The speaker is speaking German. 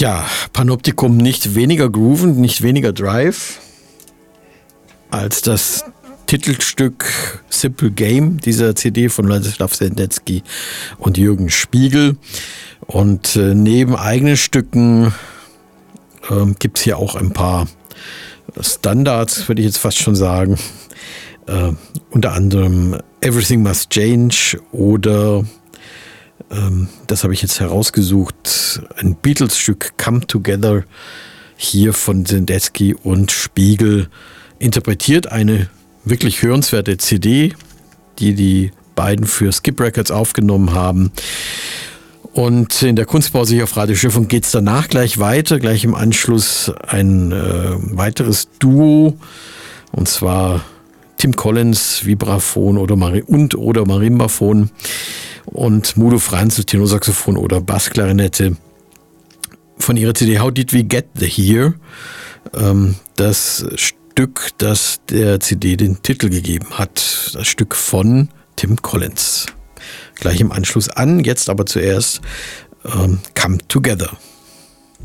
Ja, Panoptikum nicht weniger groovend, nicht weniger Drive als das Titelstück Simple Game dieser CD von Ladislaw Sendetsky und Jürgen Spiegel. Und neben eigenen Stücken gibt es hier auch ein paar Standards, würde ich jetzt fast schon sagen. Unter anderem Everything Must Change oder das habe ich jetzt herausgesucht, ein Beatles-Stück Come Together, hier von Sendetsky und Spiegel interpretiert. Eine wirklich hörenswerte CD, die beiden für Skip Records aufgenommen haben. Und in der Kunstpause hier auf Radio Schöpfung geht es danach gleich weiter, gleich im Anschluss ein weiteres Duo, und zwar Tim Collins, Vibraphon oder Marimbaphon, und Mudo Franzl, Tenorsaxophon oder Bassklarinette, von ihrer CD How Did We Get Here, das Stück, das der CD den Titel gegeben hat, das Stück von Tim Collins. Gleich im Anschluss an, jetzt aber zuerst Come Together.